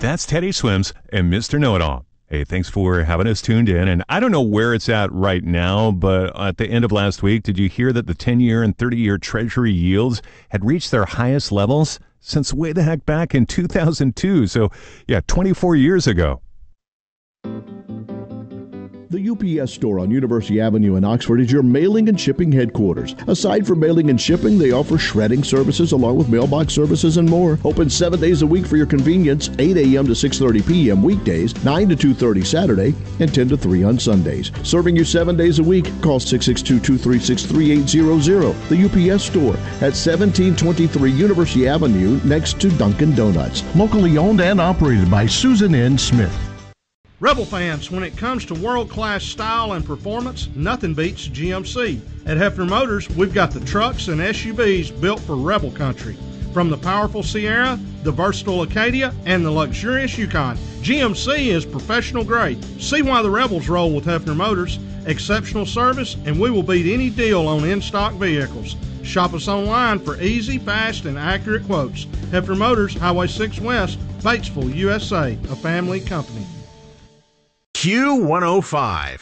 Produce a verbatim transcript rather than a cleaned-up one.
That's Teddy Swims and Mister Know-It-All. Hey, thanks for having us tuned in. And I don't know where it's at right now, but at the end of last week, did you hear that the ten-year and thirty-year Treasury yields had reached their highest levels since way the heck back in two thousand two? So, yeah, twenty-four years ago. The U P S store on University Avenue in Oxford is your mailing and shipping headquarters. Aside from mailing and shipping, they offer shredding services along with mailbox services and more. Open seven days a week for your convenience, eight a.m. to six thirty p.m. weekdays, nine to two thirty Saturday, and ten to three on Sundays. Serving you seven days a week. Call six six two, two three six, three eight zero zero. The U P S store at seventeen twenty-three University Avenue next to Dunkin' Donuts. Locally owned and operated by Susan N. Smith. Rebel fans, when it comes to world-class style and performance, nothing beats G M C. At Hefner Motors, we've got the trucks and S U Vs built for Rebel country. From the powerful Sierra, the versatile Acadia, and the luxurious Yukon, G M C is professional grade. See why the Rebels roll with Hefner Motors. Exceptional service, and we will beat any deal on in-stock vehicles. Shop us online for easy, fast, and accurate quotes. Hefner Motors, Highway six West, Batesville, U S A, a family company. Q one oh five.